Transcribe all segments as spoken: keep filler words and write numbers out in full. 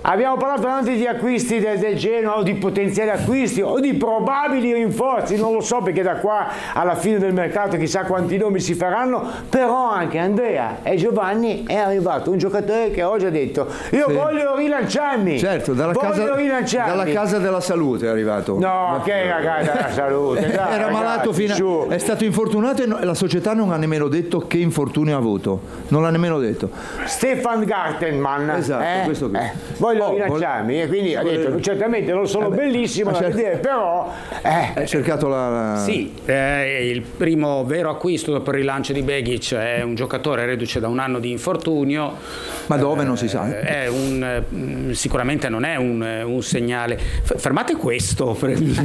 abbiamo parlato anche di acquisti del, del Genoa o di potenziali acquisti o di probabili rinforzi, non lo so perché da qua alla fine del mercato chissà quanti nomi si faranno, però anche Andrea e Giovanni è arrivato un giocatore che oggi ha detto io sì. voglio rilanciarmi, certo, dalla, voglio casa, rilanciarmi. dalla casa della salute è arrivato. No, che la casa della salute, dai, era ragazzi, malato fino a, è stato infortunato e la società non ha nemmeno detto che infortunio ha avuto, non l'ha nemmeno detto. Stefan Gartenmann, esatto, eh? questo qui. Eh, voglio oh, rilanciarmi vol- e quindi ha detto certamente non sono Vabbè, bellissimo da cer- vedere, però eh. hai cercato la, la... Sì, eh, il primo vero acquisto dopo il rilancio di Begic è un giocatore reduce da un anno di infortunio. Ma dove non si sa? È un, sicuramente non è un, un segnale. Fermate questo.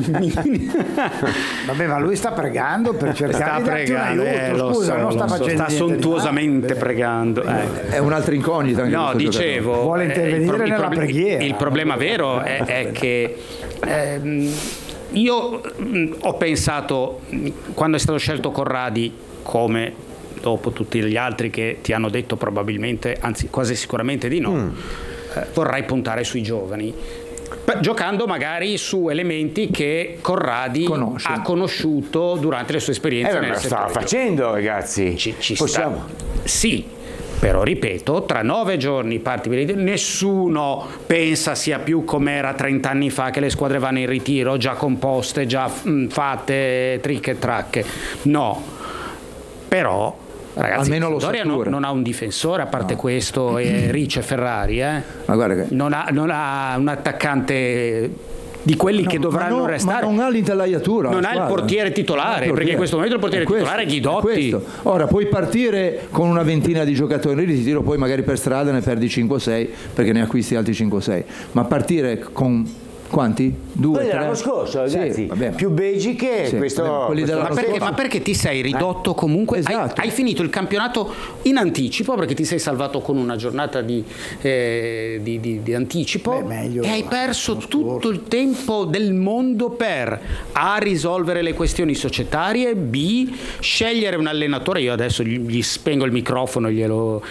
Vabbè, ma lui sta pregando per cercare sta di darti pregando, un aiuto, eh, lo scusa, so, non sta lo so, facendo sta niente di sontuosamente male. pregando. Eh. È un'altra incognita. Anche No, dicevo, vuole intervenire eh, il pro- nella il proble- preghiera. Il problema vero è, è che ehm, io mh, ho pensato, quando è stato scelto Corradi, come dopo tutti gli altri che ti hanno detto probabilmente, anzi quasi sicuramente di no, mm. eh, vorrai puntare sui giovani, giocando magari su elementi che Corradi Conosce. ha conosciuto durante le sue esperienze. Eh, ma lo stava facendo, ragazzi. Ci, ci Possiamo? sta. Sì, però ripeto, tra nove giorni parti, nessuno pensa sia più come era trent'anni fa, che le squadre vanno in ritiro già composte, già mh, fatte trick e track. No, però ragazzi, almeno lo Sampdoria non, non ha un difensore a parte no. questo e Ricci e Ferrari, eh? Ma guarda che... non, ha, non ha un attaccante di quelli no, che dovranno ma no, restare. Ma non ha l'intelaiatura, non ha il portiere titolare, il portiere. Perché in questo momento il portiere è questo, titolare è Ghidotti. È Ora puoi partire con una ventina di giocatori in ritiro, poi magari per strada ne perdi cinque o sei perché ne acquisti altri cinque o sei, ma partire con quanti? Due, quelli tre? dell'anno scorso, ragazzi, sì, vabbè, più Beggi che sì, questo, vabbè, quelli questo ma, perché, ma perché ti sei ridotto eh. comunque? Esatto. Hai, hai finito il campionato in anticipo perché ti sei salvato con una giornata di, eh, di, di, di anticipo. Beh, meglio, e hai perso tutto il tempo del mondo per A, risolvere le questioni societarie, B, scegliere un allenatore. Io adesso gli, gli spengo il microfono e glielo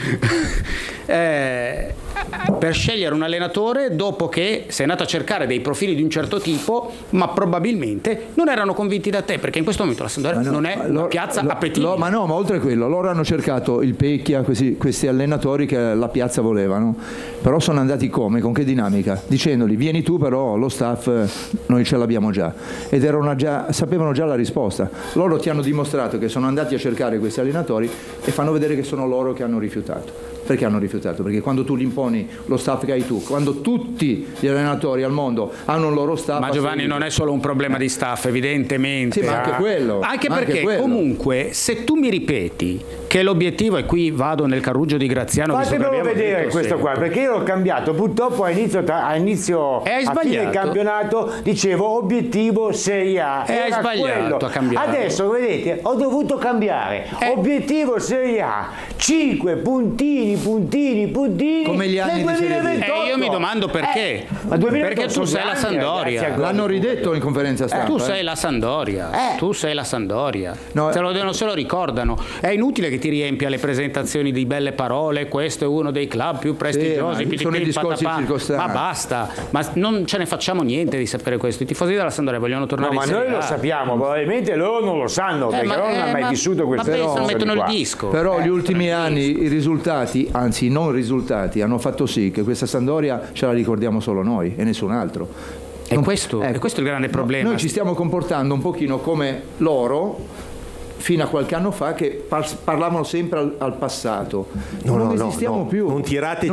eh, per scegliere un allenatore dopo che sei andato a cercare dei profili di un certo tipo, ma probabilmente non erano convinti da te, perché in questo momento la Sampdoria no, non è una piazza lo, appetibile. Lo, ma no, ma oltre a quello, loro hanno cercato il Pecchia, questi, questi allenatori che la piazza volevano, però sono andati come? Con che dinamica? Dicendogli vieni tu, però lo staff noi ce l'abbiamo già, ed erano già, sapevano già la risposta. Loro ti hanno dimostrato che sono andati a cercare questi allenatori e fanno vedere che sono loro che hanno rifiutato. Perché hanno rifiutato? Perché quando tu li imponi lo staff che hai tu, quando tutti gli allenatori al mondo hanno un loro staff... Ma Giovanni non è solo un problema di staff, evidentemente. Sì, ma anche quello. Anche ma perché anche quello. Comunque se tu mi ripeti che l'obiettivo, e qui vado nel carruggio di Graziano, fatemelo vedere questo qua, perché io l'ho cambiato purtroppo a inizio, a inizio e hai a fine del campionato dicevo obiettivo Serie A e hai sbagliato a cambiare. Adesso vedete ho dovuto cambiare eh. obiettivo Serie A, cinque puntini puntini puntini come gli anni nel di Serie B. E io mi domando perché, eh, ma perché tu sei la Sampdoria, ragazzi, l'hanno ridetto in conferenza stampa. Eh, tu eh. sei la Sampdoria, eh. tu sei la Sampdoria, no, se lo, non se lo ricordano. È inutile che ti riempia le presentazioni di belle parole, questo è uno dei club più prestigiosi, sì, sono i discorsi circostanti. Ma basta, ma non ce ne facciamo niente di sapere questo. I tifosi della Sampdoria vogliono tornare no, in ma Serie noi A. lo sappiamo, probabilmente loro non lo sanno eh, perché ma, loro non eh, hanno mai ma, vissuto queste cose. cose mettono qua. il disco. Però eh, gli ultimi anni i risultati, anzi i non risultati, hanno fatto sì che questa Sampdoria ce la ricordiamo solo noi e nessun altro. E questo, ecco, e questo è il grande problema. Noi ci stiamo comportando un pochino come loro fino a qualche anno fa, che par- parlavano sempre al, al passato. No, non no, esistiamo no, più. Non tirate